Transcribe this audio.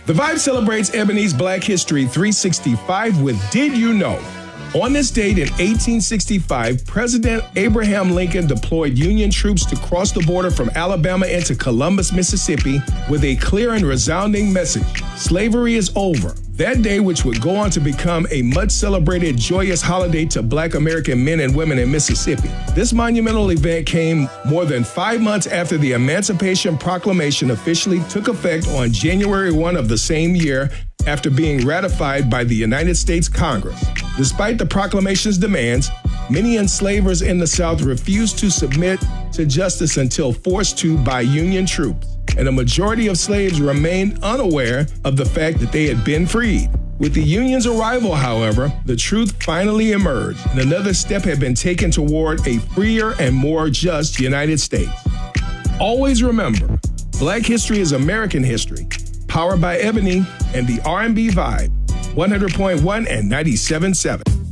The Vibe celebrates Ebony's Black History 365 with Did You Know? On this date in 1865, President Abraham Lincoln deployed Union troops to cross the border from Alabama into Columbus, Mississippi, with a clear and resounding message: slavery is over. That day, which would go on to become a much celebrated, joyous holiday to Black American men and women in Mississippi. This monumental event came more than 5 months after the Emancipation Proclamation officially took effect on January 1 of the same year, after being ratified by the United States Congress. Despite the proclamation's demands, many enslavers in the South refused to submit to justice until forced to by Union troops, and a majority of slaves remained unaware of the fact that they had been freed. With the Union's arrival, however, the truth finally emerged, and another step had been taken toward a freer and more just United States. Always remember, Black history is American history. Powered by Ebony and the R&B Vibe, 100.1 and 97.7.